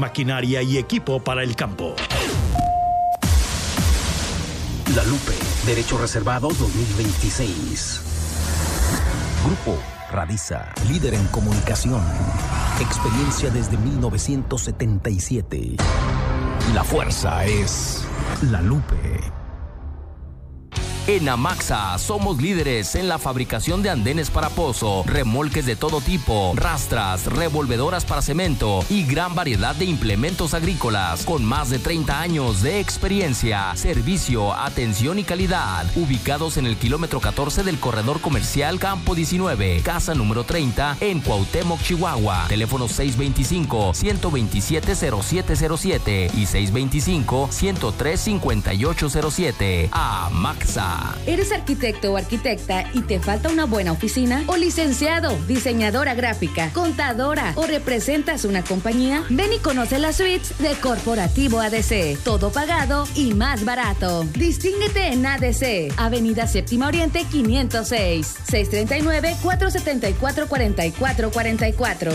maquinaria y equipo para el campo. La Lupe, Derechos Reservados 2026. Grupo Radisa, líder en comunicación. Experiencia desde 1977. La fuerza es La Lupe. En Amaxa somos líderes en la fabricación de andenes para pozo, remolques de todo tipo, rastras, revolvedoras para cemento y gran variedad de implementos agrícolas con más de 30 años de experiencia, servicio, atención y calidad. Ubicados en el kilómetro 14 del corredor comercial Campo 19, casa número 30 en Cuauhtémoc, Chihuahua. Teléfono 625-127-0707 y 625-103-5807. Amaxa. ¿Eres arquitecto o arquitecta y te falta una buena oficina? ¿O licenciado, diseñadora gráfica, contadora o representas una compañía? Ven y conoce las suites de Corporativo ADC. Todo pagado y más barato. Distínguete en ADC, Avenida Séptima Oriente 506, 639-474-4444.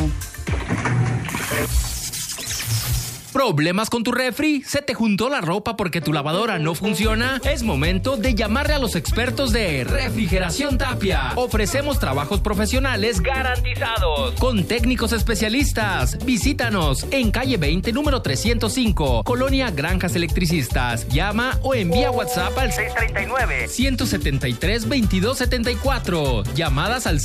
¿Problemas con tu refri? ¿Se te juntó la ropa porque tu lavadora no funciona? Es momento de llamarle a los expertos de Refrigeración Tapia. Ofrecemos trabajos profesionales garantizados con técnicos especialistas. Visítanos en calle 20, número 305, Colonia Granjas Electricistas. Llama o envía WhatsApp al 639-173-2274. Llamadas al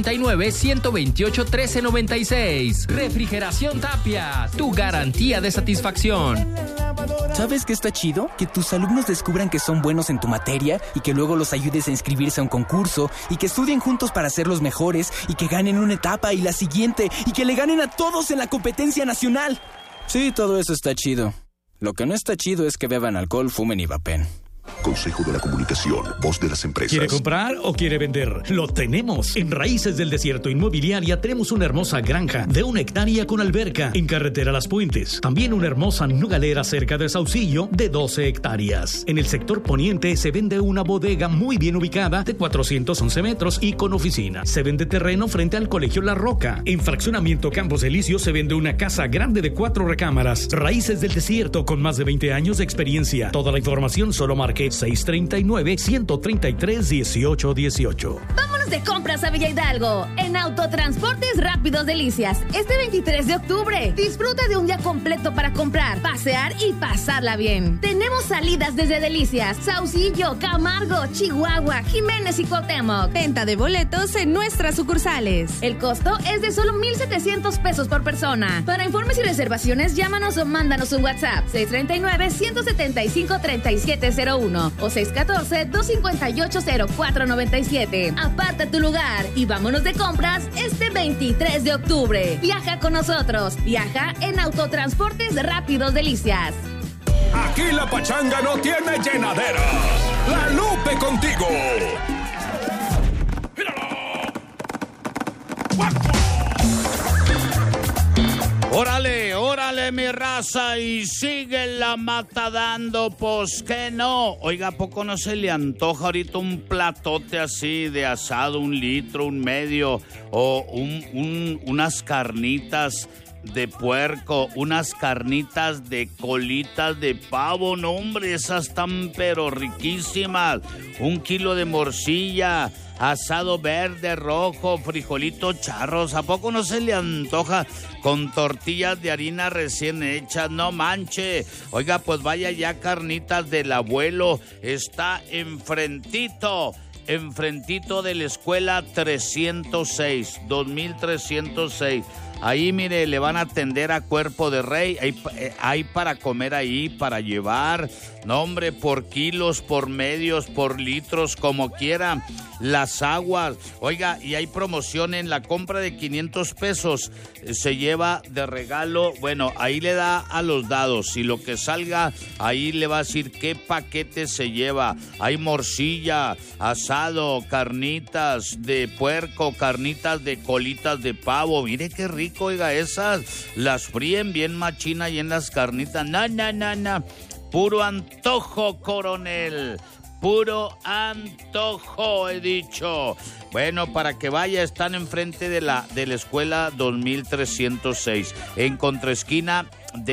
639-128-1396. Refrigeración Tapia, tu garantía de satisfacción. ¿Sabes qué está chido? Que tus alumnos descubran que son buenos en tu materia y que luego los ayudes a inscribirse a un concurso y que estudien juntos para ser los mejores y que ganen una etapa y la siguiente y que le ganen a todos en la competencia nacional. Sí, todo eso está chido. Lo que no está chido es que beban alcohol, fumen y vapen. Consejo de la Comunicación, voz de las empresas. ¿Quiere comprar o quiere vender? Lo tenemos. En Raíces del Desierto Inmobiliaria tenemos una hermosa granja de 1 hectárea con alberca en carretera Las Puentes. También una hermosa nogalera cerca de Saucillo de 12 hectáreas. En el sector poniente se vende una bodega muy bien ubicada de 411 metros y con oficina. Se vende terreno frente al Colegio La Roca. En Fraccionamiento Campos Elíseos se vende una casa grande de 4 recámaras. Raíces del Desierto con más de 20 años de experiencia. Toda la información solo marque 639-133-1818. Vámonos de compras a Villa Hidalgo en Autotransportes Rápidos Delicias. Este 23 de octubre, disfruta de un día completo para comprar, pasear y pasarla bien. Tenemos salidas desde Delicias, Saucillo, Camargo, Chihuahua, Jiménez y Cuauhtémoc. Venta de boletos en nuestras sucursales. El costo es de solo 1,700 pesos por persona. Para informes y reservaciones, llámanos o mándanos un WhatsApp 639-175-3701 o 614-258-0497. Aparta tu lugar y vámonos de compras este 23 de octubre. Viaja con nosotros. Viaja en Autotransportes Rápidos Delicias. Aquí la pachanga no tiene llenadera. La Lupe contigo. Órale, órale mi raza y sigue la mata dando, pues que no. Oiga, ¿a poco no se le antoja ahorita un platote así de asado, 1 litro, 1 medio, o unas carnitas de puerco, unas carnitas de colitas de pavo? No, hombre, esas están pero riquísimas. 1 kilo de morcilla, asado verde, rojo, frijolitos charros. ¿A poco no se le antoja con tortillas de harina recién hechas? No manche. Oiga, pues vaya ya, Carnitas del Abuelo. Está enfrentito de la escuela 306, 2306. Ahí, mire, le van a atender a cuerpo de rey. Hay para comer ahí, para llevar. No, hombre, por kilos, por medios, por litros, como quiera. Las aguas. Oiga, y hay promoción en la compra de 500 pesos. Se lleva de regalo, bueno, ahí le da a los dados. Y lo que salga, ahí le va a decir qué paquete se lleva. Hay morcilla, asado, carnitas de puerco, carnitas de colitas de pavo. Mire qué rico, oiga, esas las fríen bien machina y en las carnitas. No. Puro antojo, coronel. Puro antojo, he dicho. Bueno, para que vaya, están enfrente de la escuela 2306, en contraesquina de